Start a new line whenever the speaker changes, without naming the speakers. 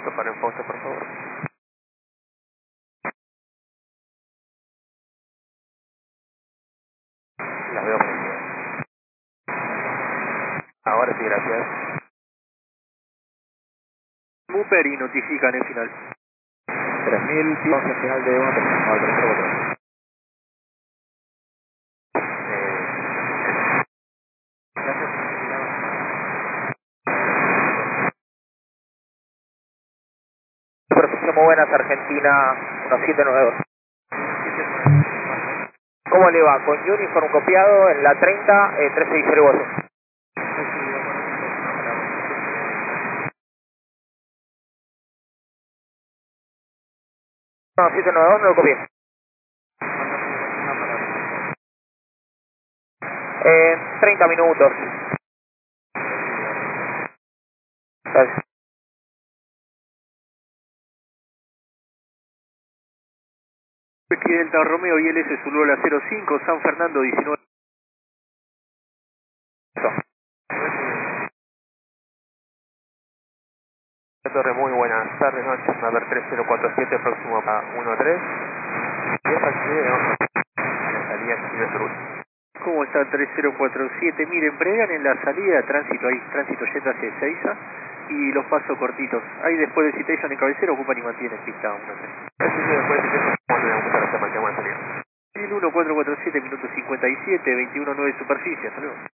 Para en Foster, por favor. La veo conectada. Ahora sí, gracias.
Mooper y notifican el final.
3000, pisos al final de 1, 3, Perfección, muy buenas, Argentina 1792. ¿Cómo le va? Con uniform copiado en la 30, 360 Boston. 792, no lo copié. 30 minutos. Gracias.
Aquí Delta Romeo y LS Zulu la 05, San Fernando 19.
Torre, muy buenas tardes, noches, Naver 3047, próximo a 13. Y es aquí de la salida de Perú.
¿Cómo está 3047? Miren, bregan en la salida de tránsito, hay tránsito yendo hacia Ezeiza y los pasos cortitos. Ahí después del citation de cabecera ocupan y mantienen pista 1.
Sí, después de que vamos a empezar a hacer mantenimiento.
1447, minuto 57, 21.9 superficie, hasta luego.